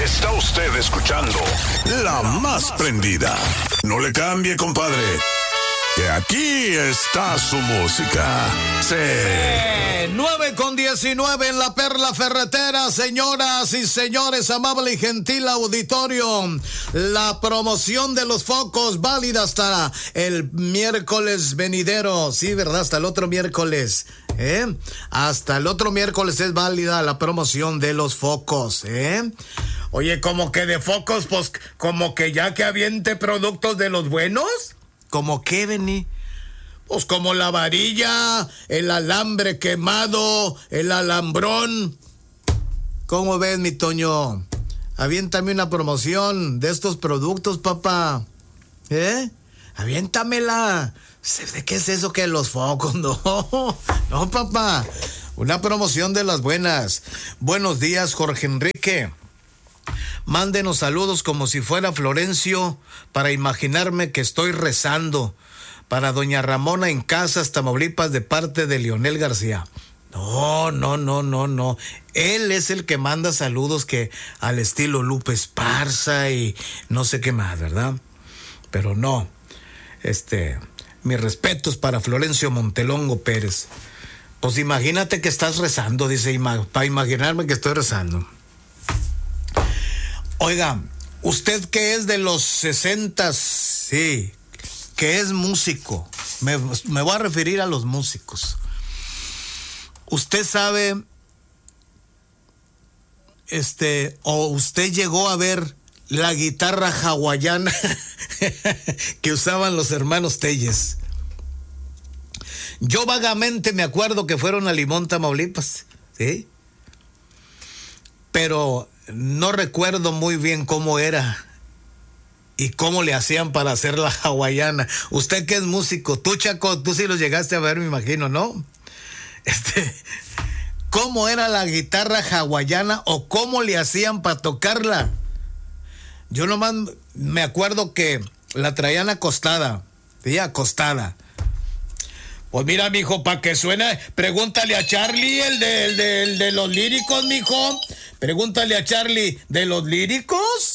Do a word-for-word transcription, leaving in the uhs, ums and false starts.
Está usted escuchando La Más Prendida. No le cambie, compadre, que aquí está su música. Sí. Eh, nueve con diecinueve en la Perla Ferretera, señoras y señores, amable y gentil auditorio. La promoción de los focos válida hasta el miércoles venidero. Sí, ¿verdad? Hasta el otro miércoles. ¿Eh? Hasta el otro miércoles es válida la promoción de los focos, ¿eh? Oye, como que de focos, pues, como que ya que aviente productos de los buenos. ¿Cómo qué, Beni? Pues como la varilla, el alambre quemado, el alambrón. ¿Cómo ves, mi Toño? Aviéntame una promoción de estos productos, papá. ¿Eh? Aviéntamela. ¿De qué es eso que los focos? No, no, papá. Una promoción de las buenas. Buenos días, Jorge Enrique. Mándenos saludos como si fuera Florencio para imaginarme que estoy rezando. Para doña Ramona en Casas, Tamaulipas, de parte de Leonel García. No, no, no, no, no. Él es el que manda saludos que al estilo Lupe Esparza y no sé qué más, ¿verdad? Pero no. Este... Mis respetos para Florencio Montelongo Pérez. Pues imagínate que estás rezando, dice, ima- para imaginarme que estoy rezando. Oiga, usted que es de los sesentas, sí, que es músico, me, me voy a referir a los músicos. Usted sabe, este, o usted llegó a ver la guitarra hawaiana que usaban los hermanos Telles. Yo vagamente me acuerdo que fueron a Limón, Tamaulipas, ¿sí? Pero no recuerdo muy bien cómo era y cómo le hacían para hacer la hawaiana. Usted que es músico, tú, Chaco, tú sí los llegaste a ver, me imagino, ¿no? Este, ¿cómo era la guitarra hawaiana o cómo le hacían para tocarla? Yo nomás me acuerdo que la traían acostada, ¿sí? Acostada. Pues mira, mijo, para que suene, pregúntale a Charlie, el de, el de, el de los líricos, mijo. Pregúntale a Charlie, ¿de los líricos?